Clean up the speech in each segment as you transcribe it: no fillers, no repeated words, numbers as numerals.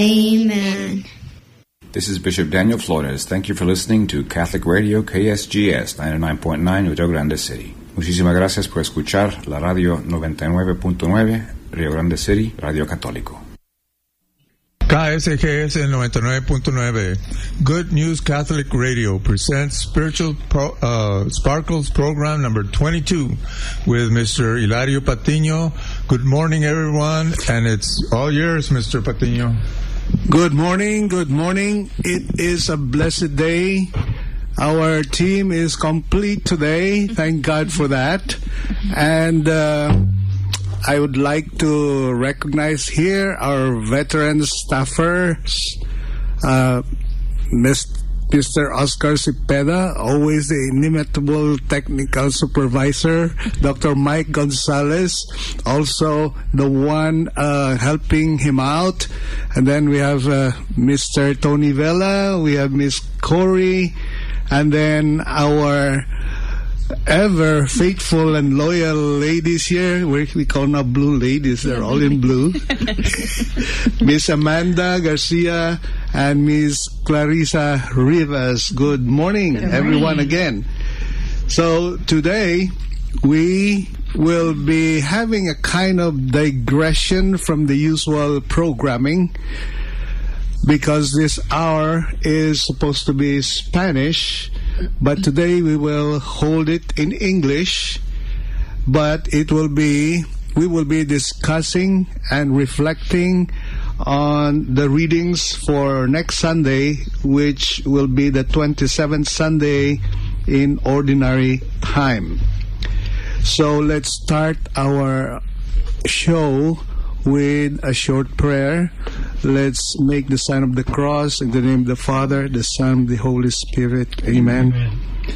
Amen. This is Bishop Daniel Flores. Thank you for listening to Catholic Radio KSGS 99.9 Rio Grande City. Muchísimas gracias por escuchar la radio 99.9 Rio Grande City, Radio Católico. KSGS 99.9 Good News Catholic Radio presents Spiritual Sparkles program number 22 with Mr. Hilario Patiño. Good morning, everyone, and it's all yours, Mr. Patiño. Good morning, good morning. It is a blessed day. Our team is complete today. Thank God for that. And I would like to recognize here our veteran staffers, Mr. Oscar Cepeda, always the inimitable technical supervisor, Dr. Mike Gonzalez, also the one helping him out. And then we have Mr. Tony Vela, we have Miss Corey, and then our ever faithful and loyal ladies here. We call now blue ladies. They're all in blue. Miss Amanda Garcia and Miss Clarissa Rivas. Good morning, everyone, again. So today we will be having a kind of digression from the usual programming, because this hour is supposed to be Spanish, but today we will hold it in English. But we will be discussing and reflecting on the readings for next Sunday, which will be the 27th Sunday in Ordinary Time. So let's start our show with a short prayer. Let's make the sign of the cross in the name of the Father, the Son, the Holy Spirit. Amen. Amen.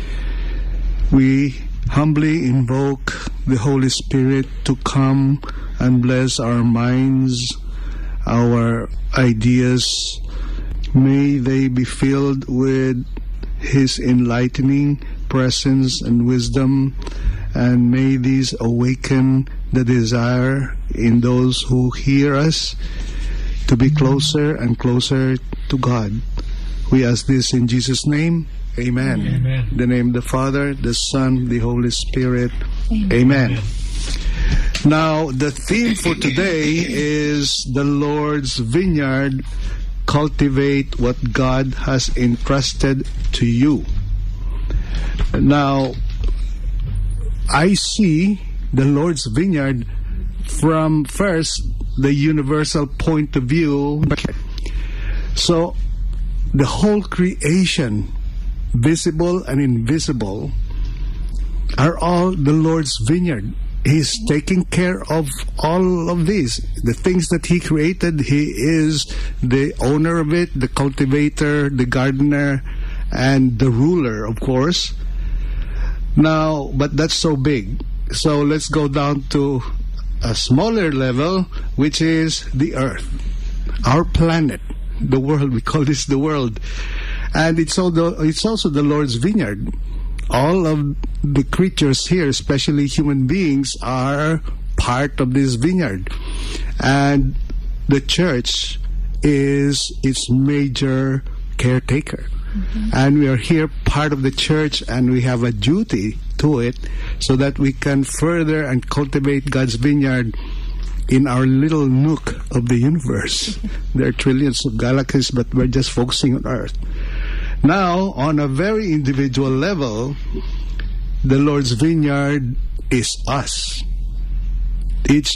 We humbly invoke the Holy Spirit to come and bless our minds, our ideas. May they be filled with His enlightening presence and wisdom, and may these awaken the desire in those who hear us to be closer and closer to God. We ask this in Jesus' name. Amen. Amen. In the name of the Father, the Son, the Holy Spirit. Amen. Amen. Now, the theme for today is the Lord's Vineyard. Cultivate what God has entrusted to you. Now, I see the Lord's Vineyard from first the universal point of view. So the whole creation, visible and invisible, are all the Lord's vineyard. He's taking care of all of these. The things that He created, He is the owner of it, the cultivator, the gardener, and the ruler, of course. Now, but that's so big. So let's go down to a smaller level, which is the earth, our planet, the world. We call this the world. And it's also the Lord's vineyard. All of the creatures here, especially human beings, are part of this vineyard. And the church is its major caretaker. Mm-hmm. And we are here part of the church, and we have a duty to it so that we can further and cultivate God's vineyard in our little nook of the universe. There are trillions of galaxies, but we're just focusing on Earth. Now, on a very individual level, the Lord's vineyard is us. Each